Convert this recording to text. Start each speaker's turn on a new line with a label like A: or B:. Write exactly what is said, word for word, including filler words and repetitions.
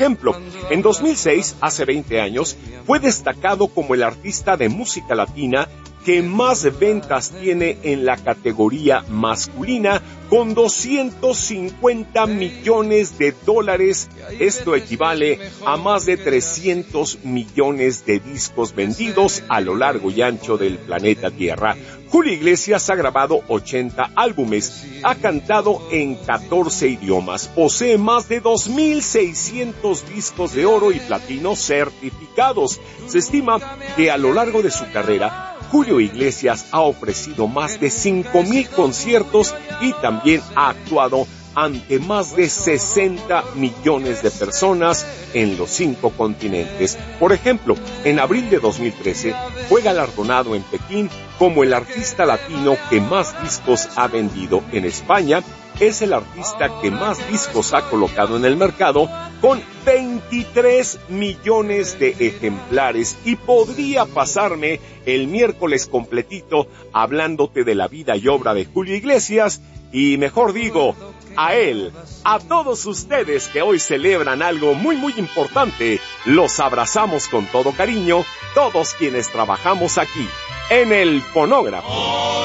A: ejemplo, en dos mil seis, hace veinte años, fue destacado como el artista de música latina que más ventas tiene en la categoría masculina, con doscientos cincuenta millones de dólares. Esto equivale a más de trescientos millones de discos vendidos a lo largo y ancho del planeta Tierra. Julio Iglesias ha grabado ochenta álbumes, ha cantado en catorce idiomas, posee más de dos mil seiscientos discos de oro y platino certificados. Se estima que a lo largo de su carrera, Julio Iglesias ha ofrecido más de cinco mil conciertos y también ha actuado ante más de sesenta millones de personas en los cinco continentes. Por ejemplo, en abril de dos mil trece fue galardonado en Pekín como el artista latino que más discos ha vendido. En España es el artista que más discos ha colocado en el mercado, con veintitrés millones de ejemplares. Y podría pasarme el miércoles completito hablándote de la vida y obra de Julio Iglesias, y mejor digo, a él, a todos ustedes que hoy celebran algo muy muy importante, los abrazamos con todo cariño, todos quienes trabajamos aquí en el fonógrafo.